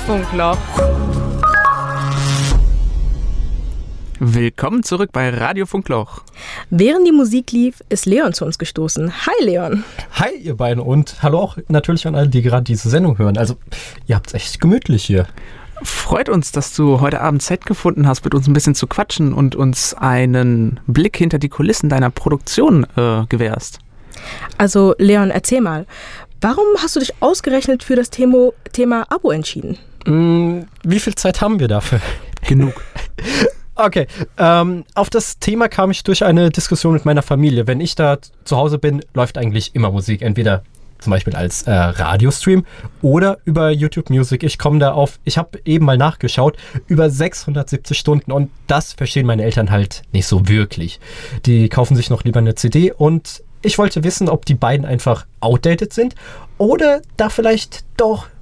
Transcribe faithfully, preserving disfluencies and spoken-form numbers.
Funkloch. Willkommen zurück bei Radio Funkloch. Während die Musik lief, ist Leon zu uns gestoßen. Hi Leon. Hi ihr beiden und hallo auch natürlich an alle, die gerade diese Sendung hören. Also ihr habt es echt gemütlich hier. Freut uns, dass du heute Abend Zeit gefunden hast, mit uns ein bisschen zu quatschen und uns einen Blick hinter die Kulissen deiner Produktion äh, gewährst. Also Leon, erzähl mal, warum hast du dich ausgerechnet für das Thema, Thema Abo entschieden? Mm, wie viel Zeit haben wir dafür? Genug. Okay, ähm, auf das Thema kam ich durch eine Diskussion mit meiner Familie. Wenn ich da zu Hause bin, läuft eigentlich immer Musik. Entweder zum Beispiel als äh, Radiostream oder über YouTube Music. Ich komme da auf, ich habe eben mal nachgeschaut, über sechshundertsiebzig Stunden und das verstehen meine Eltern halt nicht so wirklich. Die kaufen sich noch lieber eine C D und ich wollte wissen, ob die beiden einfach outdated sind oder da vielleicht doch